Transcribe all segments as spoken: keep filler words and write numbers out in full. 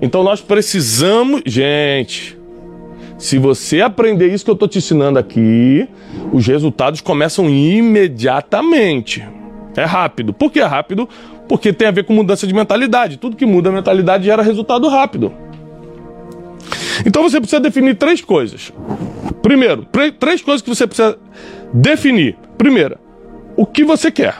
Então nós precisamos... Gente, se você aprender isso que eu estou te ensinando aqui, os resultados começam imediatamente. É rápido. Por que é rápido? Porque tem a ver com mudança de mentalidade. Tudo que muda a mentalidade gera resultado rápido. Então você precisa definir três coisas. Primeiro, três coisas que você precisa definir. Primeira, o que você quer?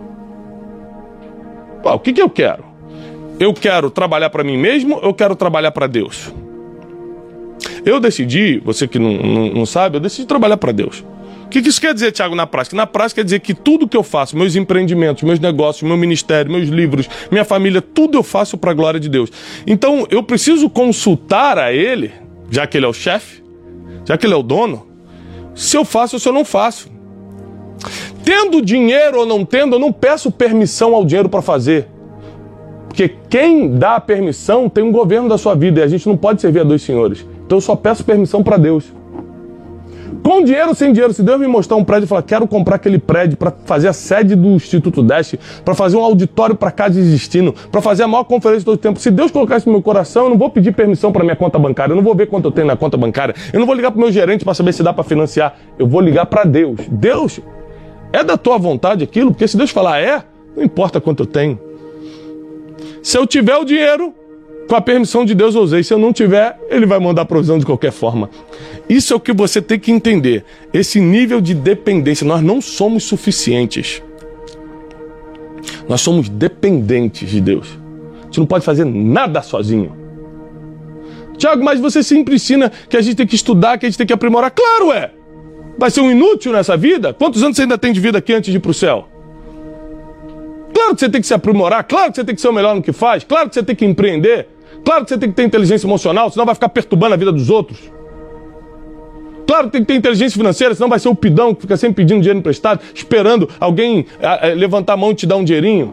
Pô, o que, que eu quero? Eu quero trabalhar para mim mesmo ou eu quero trabalhar para Deus? Eu decidi, você que não, não, não sabe, eu decidi trabalhar para Deus. O que, que isso quer dizer, Thiago, na prática? Na prática quer dizer que tudo que eu faço, meus empreendimentos, meus negócios, meu ministério, meus livros, minha família, tudo eu faço para a glória de Deus. Então eu preciso consultar a Ele, já que Ele é o chefe, já que Ele é o dono, se eu faço ou se eu não faço. Tendo dinheiro ou não tendo, eu não peço permissão ao dinheiro para fazer. Porque quem dá a permissão tem um governo da sua vida e a gente não pode servir a dois senhores. Então eu só peço permissão para Deus. Com dinheiro ou sem dinheiro, se Deus me mostrar um prédio e falar, quero comprar aquele prédio para fazer a sede do Instituto Deste, para fazer um auditório para Casa de Destino, para fazer a maior conferência de todo o tempo, se Deus colocar isso no meu coração, eu não vou pedir permissão para minha conta bancária, eu não vou ver quanto eu tenho na conta bancária, eu não vou ligar para o meu gerente para saber se dá para financiar, eu vou ligar para Deus. Deus, é da tua vontade aquilo? Porque se Deus falar é, não importa quanto eu tenho. Se eu tiver o dinheiro, com a permissão de Deus eu usei. Se eu não tiver, Ele vai mandar provisão de qualquer forma. Isso é o que você tem que entender. Esse nível de dependência. Nós não somos suficientes. Nós somos dependentes de Deus. A gente não pode fazer nada sozinho. Tiago, mas você sempre ensina que a gente tem que estudar, que a gente tem que aprimorar. Claro é! Vai ser um inútil nessa vida? Quantos anos você ainda tem de vida aqui antes de ir para o céu? Claro que você tem que se aprimorar. Claro que você tem que ser o melhor no que faz. Claro que você tem que empreender. Claro que você tem que ter inteligência emocional, senão vai ficar perturbando a vida dos outros. Claro que tem que ter inteligência financeira, senão vai ser o pidão que fica sempre pedindo dinheiro emprestado, esperando alguém a, a, levantar a mão e te dar um dinheirinho.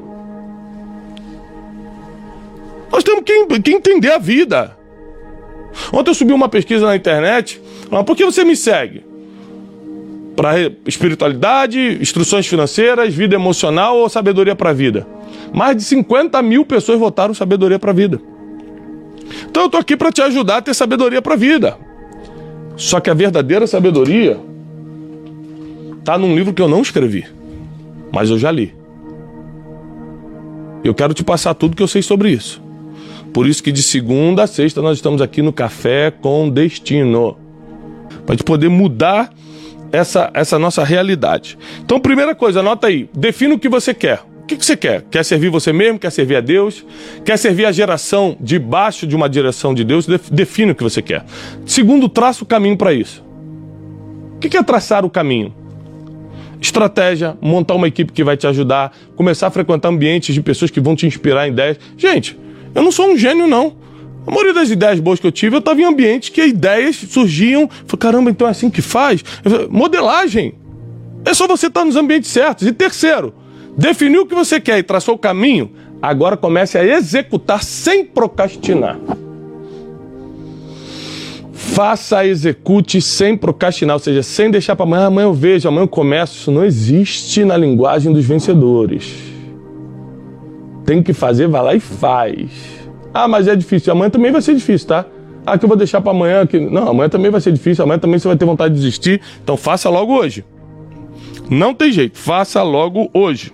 Nós temos que, que entender a vida. Ontem eu subi uma pesquisa na internet, mas por que você me segue? Para espiritualidade, instruções financeiras, vida emocional ou sabedoria para a vida? Mais de cinquenta mil pessoas votaram sabedoria para a vida. Então eu estou aqui para te ajudar a ter sabedoria para a vida. Só que a verdadeira sabedoria está num livro que eu não escrevi, mas eu já li. Eu quero te passar tudo que eu sei sobre isso. Por isso que de segunda a sexta nós estamos aqui no Café com Destino, para gente poder mudar essa, essa nossa realidade. Então, primeira coisa, anota aí, defina o que você quer. O que você quer? Quer servir você mesmo? Quer servir a Deus? Quer servir a geração debaixo de uma direção de Deus? Define o que você quer. Segundo, traça o caminho para isso. O que é traçar o caminho? Estratégia, montar uma equipe que vai te ajudar, começar a frequentar ambientes de pessoas que vão te inspirar em ideias. Gente, eu não sou um gênio, não. A maioria das ideias boas que eu tive, eu estava em ambientes que ideias surgiam. Falei, caramba, então é assim que faz? Falei, modelagem. É só você estar nos ambientes certos. E terceiro, definiu o que você quer e traçou o caminho, agora comece a executar sem procrastinar. Faça, execute sem procrastinar, ou seja, sem deixar para amanhã, amanhã eu vejo, amanhã eu começo. Isso não existe na linguagem dos vencedores. Tem que fazer, vai lá e faz. Ah, mas é difícil. Amanhã também vai ser difícil, tá? Ah, que eu vou deixar para amanhã. Que... Não, amanhã também vai ser difícil, amanhã também você vai ter vontade de desistir. Então faça logo hoje. Não tem jeito, faça logo hoje.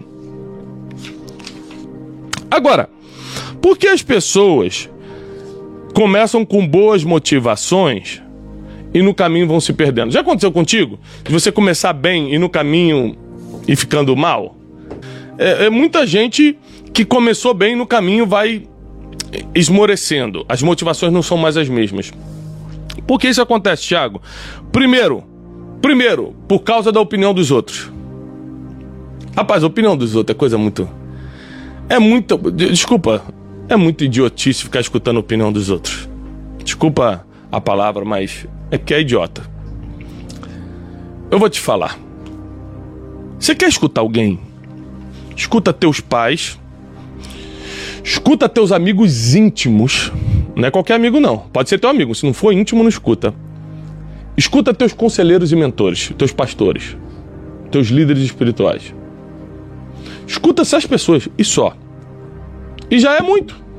Agora, por que as pessoas começam com boas motivações e no caminho vão se perdendo? Já aconteceu contigo? De você começar bem e no caminho ir ficando mal? É, é muita gente que começou bem e no caminho vai esmorecendo. As motivações não são mais as mesmas. Por que isso acontece, Thiago? Primeiro, primeiro, por causa da opinião dos outros. Rapaz, a opinião dos outros é coisa muito... É muito... Desculpa, é muito idiotice ficar escutando a opinião dos outros. Desculpa a palavra, mas é que é idiota. Eu vou te falar. Você quer escutar alguém? Escuta teus pais. Escuta teus amigos íntimos. Não é qualquer amigo, não. Pode ser teu amigo. Se não for íntimo, não escuta. Escuta teus conselheiros e mentores, teus pastores, teus líderes espirituais. Escuta essas pessoas, e só. E já é muito.